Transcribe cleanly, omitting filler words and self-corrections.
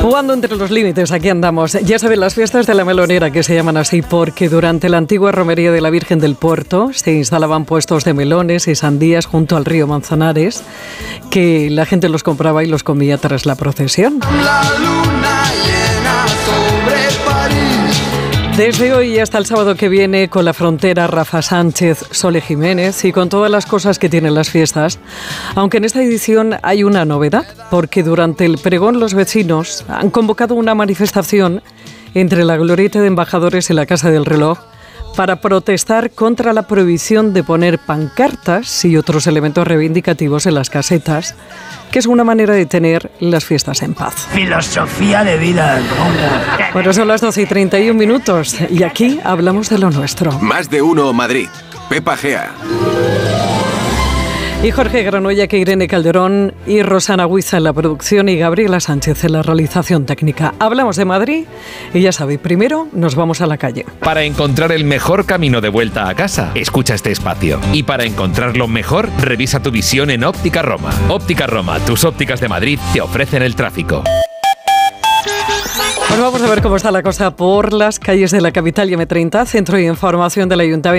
Jugando entre los límites, aquí andamos. Ya saben, las fiestas de la melonera, que se llaman así porque durante la antigua romería de la Virgen del Puerto se instalaban puestos de melones y sandías junto al río Manzanares, que la gente los compraba y los comía tras la procesión. La luna llena sobre París. Desde hoy hasta el sábado que viene, con la frontera, Rafa Sánchez, Sole Jiménez y con todas las cosas que tienen las fiestas. Aunque en esta edición hay una novedad, porque durante el pregón los vecinos han convocado una manifestación entre la glorieta de Embajadores y la Casa del Reloj para protestar contra la prohibición de poner pancartas y otros elementos reivindicativos en las casetas, que es una manera de tener las fiestas en paz. Filosofía de vida. Bueno, son las 12:31 y aquí hablamos de lo nuestro. Más de uno Madrid. Pepa Gea. Y Jorge Granolla, que Irene Calderón y Rosana Huiza en la producción y Gabriela Sánchez en la realización técnica. Hablamos de Madrid y ya sabéis, primero nos vamos a la calle. Para encontrar el mejor camino de vuelta a casa, escucha este espacio. Y para encontrarlo mejor, revisa tu visión en Óptica Roma. Óptica Roma, tus ópticas de Madrid te ofrecen el tráfico. Pues vamos a ver cómo está la cosa por las calles de la capital y M30, Centro de Información del Ayuntamiento.